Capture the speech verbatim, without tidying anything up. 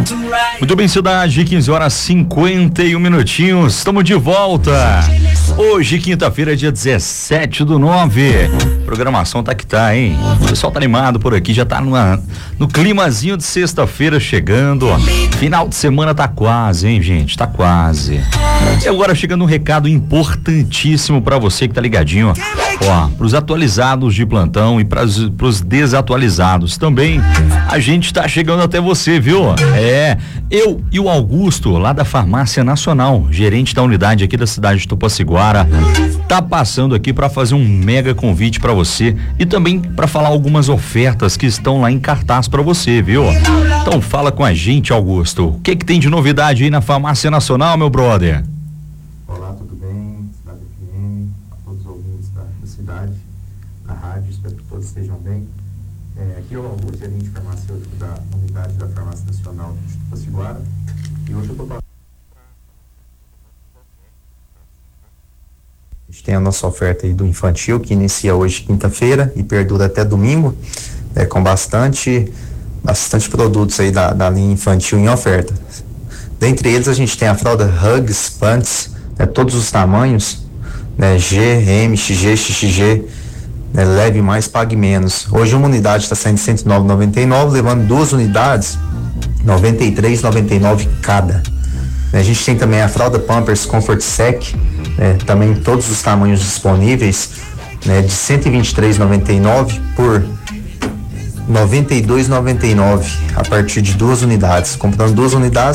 Muito bem, cidade, quinze horas e cinquenta e um minutinhos, estamos de volta. Hoje, quinta-feira, dia dezessete do nove. Programação tá que tá, hein? O pessoal tá animado por aqui, já tá numa, no climazinho de sexta-feira chegando. Final de semana tá quase, hein, gente? Tá quase. E agora chegando um recado importantíssimo pra você que tá ligadinho, ó. Ó, pros atualizados de plantão e pras, pros desatualizados também, a gente tá chegando até você, viu? É, eu e o Augusto, lá da Farmácia Nacional, gerente da unidade aqui da cidade de Tupaciguara, tá passando aqui para fazer um mega convite para você e também para falar algumas ofertas que estão lá em cartaz para você, viu? Então fala com a gente, Augusto. O que que tem de novidade aí na Farmácia Nacional, meu brother? Olá, tudo bem? Cidade F M, a todos os ouvintes da, da cidade, na rádio, espero que todos estejam bem. É, aqui é o Augusto, gerente farmacêutico da unidade da Farmácia Nacional de Tupaciguara, e hoje eu estou passando. A gente tem a nossa oferta aí do infantil, que inicia hoje quinta-feira e perdura até domingo, é, com bastante, bastante produtos aí da, da linha infantil em oferta. Dentre eles a gente tem a fralda Hugs, Pants, né, todos os tamanhos, né, G, M, X G, X X G, né, leve mais, pague menos. Hoje uma unidade está saindo cento e nove reais e noventa e nove centavos, levando duas unidades, noventa e três reais e noventa e nove centavos cada. A gente tem também a fralda Pampers Comfort Sec, né, também todos os tamanhos disponíveis, né, de cento e vinte e três reais e noventa e nove centavos por noventa e dois reais e noventa e nove centavos a partir de duas unidades. Comprando duas unidades